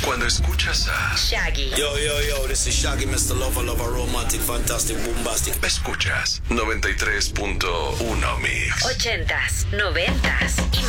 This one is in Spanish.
Cuando escuchas a Shaggy. Yo, this is Shaggy, Mr. Lover, romantic, fantastic, bombastic. escuchas 93.1 Mix. 80s, 90s y